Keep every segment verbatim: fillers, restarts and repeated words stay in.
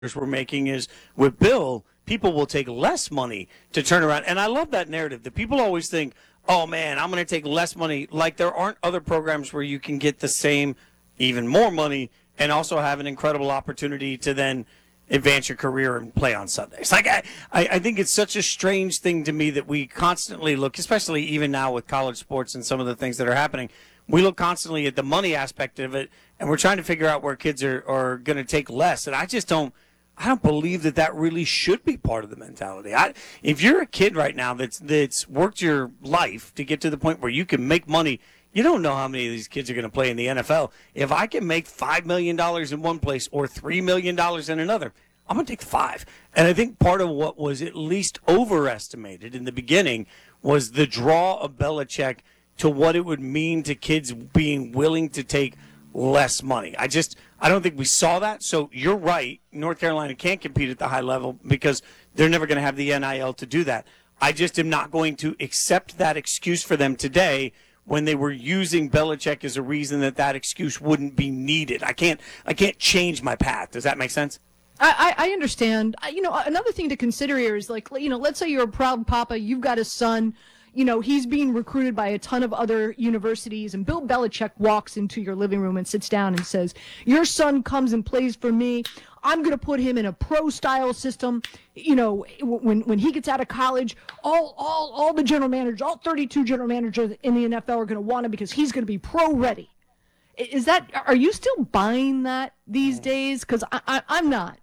we're making is with Bill, people will take less money to turn around. And I love that narrative that people always think, oh man, I'm going to take less money. Like there aren't other programs where you can get the same, even more money, and also have an incredible opportunity to then advance your career and play on Sundays. Like I, I, I think it's such a strange thing to me that we constantly look, especially even now with college sports and some of the things that are happening, we look constantly at the money aspect of it, and we're trying to figure out where kids are, are going to take less. And I just don't, I don't believe that that really should be part of the mentality. I, if you're a kid right now that's that's worked your life to get to the point where you can make money, you don't know how many of these kids are going to play in the N F L. If I can make five million dollars in one place or three million dollars in another, I'm going to take five. And I think part of what was at least overestimated in the beginning was the draw of Belichick to what it would mean to kids being willing to take less money. I just, I don't think we saw that. So you're right. North Carolina can't compete at the high level because they're never going to have the N I L to do that. I just am not going to accept that excuse for them today when they were using Belichick as a reason that that excuse wouldn't be needed. I can't, I can't change my path. Does that make sense? I, I understand. You know, another thing to consider here is like, you know, let's say you're a proud papa, you've got a son, you know, he's being recruited by a ton of other universities, and Bill Belichick walks into your living room and sits down and says, your son comes and plays for me. I'm going to put him in a pro-style system. You know, when when he gets out of college, all all all the general managers, all thirty-two general managers in the N F L are going to want him because he's going to be pro-ready. Is that, are you still buying that these days? Because I, I, I'm not.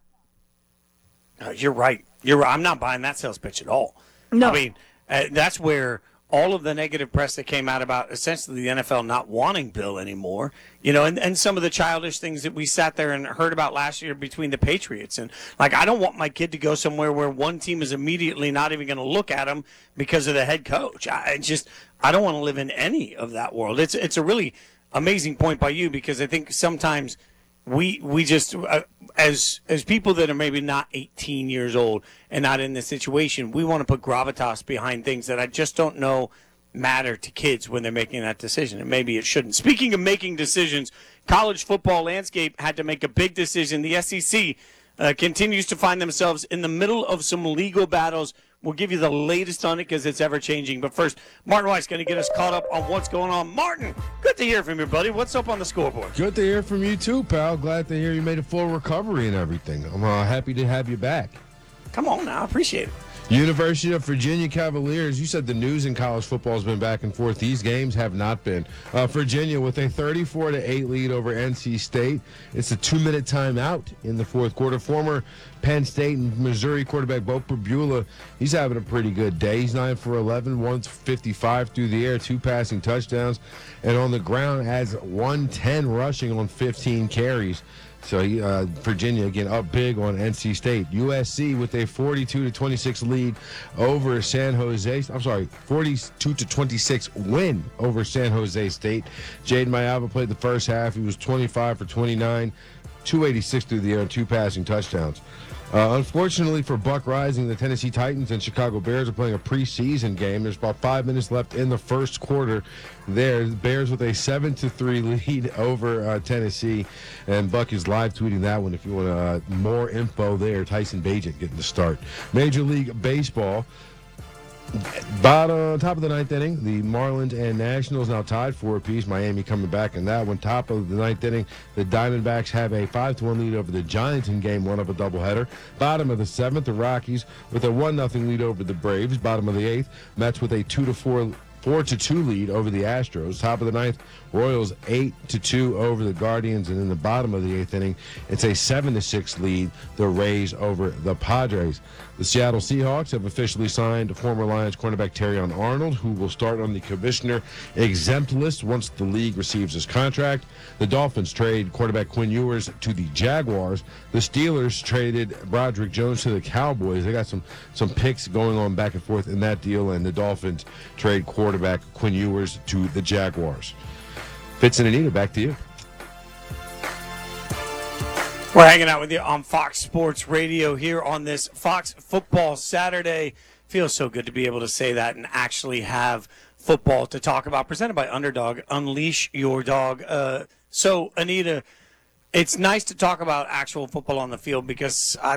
Uh, you're right. You're right. I'm not buying that sales pitch at all. No. I mean, uh, that's where all of the negative press that came out about essentially the N F L not wanting Bill anymore, you know, and, and some of the childish things that we sat there and heard about last year between the Patriots. And, like, I don't want my kid to go somewhere where one team is immediately not even going to look at him because of the head coach. I I just, I don't want to live in any of that world. It's, it's a really amazing point by you because I think sometimes – We we just uh, as as people that are maybe not eighteen years old and not in this situation, we want to put gravitas behind things that I just don't know matter to kids when they're making that decision, and maybe it shouldn't. Speaking of making decisions, college football landscape had to make a big decision. The S E C uh, continues to find themselves in the middle of some legal battles. We'll give you the latest on it because it's ever-changing. But first, Martin White's going to get us caught up on what's going on. Martin, good to hear from you, buddy. What's up on the scoreboard? Good to hear from you, too, pal. Glad to hear you made a full recovery and everything. I'm uh, happy to have you back. Come on now. I appreciate it. University of Virginia Cavaliers, you said the news in college football has been back and forth. These games have not been. Uh, Virginia with a thirty-four to eight lead over N C State. It's a two-minute timeout in the fourth quarter. Former Penn State and Missouri quarterback Bo Perbula, he's having a pretty good day. He's nine for eleven, one fifty-five through the air, two passing touchdowns, and on the ground has one ten rushing on fifteen carries. So uh, Virginia again up big on N C State. U S C with a forty-two to twenty-six lead over San Jose. I'm sorry, forty-two to twenty-six win over San Jose State. Jaden Mayava played the first half. He was twenty-five for twenty-nine, two eighty-six through the air, and two passing touchdowns. Uh, unfortunately for Buck Rising, the Tennessee Titans and Chicago Bears are playing a preseason game. There's about five minutes left in the first quarter. There, the Bears with a seven to three lead over uh, Tennessee, and Buck is live tweeting that one if you want uh, more info there. Tyson Bagent getting the start. Major League Baseball. Bottom, top of the ninth inning, the Marlins and Nationals now tied four apiece. Miami coming back in that one. Top of the ninth inning, the Diamondbacks have a five to one lead over the Giants in game one of a doubleheader. Bottom of the seventh, the Rockies with a one nothing lead over the Braves. Bottom of the eighth, Mets with a two to four Four to two lead over the Astros. Top of the ninth, Royals eight to two over the Guardians, and in the bottom of the eighth inning, it's a seven to six lead. The Rays over the Padres. The Seattle Seahawks have officially signed former Lions cornerback Terrion Arnold, who will start on the commissioner exempt list once the league receives his contract. The Dolphins trade quarterback Quinn Ewers to the Jaguars. The Steelers traded Broderick Jones to the Cowboys. They got some some picks going on back and forth in that deal, and the Dolphins trade quarterback Quinn Ewers to the Jaguars. Fitz and Anita, back to you. We're hanging out with you on Fox Sports Radio here on this Fox Football Saturday. Feels so good to be able to say that and actually have football to talk about. Presented by Underdog. Unleash your dog. Uh, so, Anita, It's nice to talk about actual football on the field because I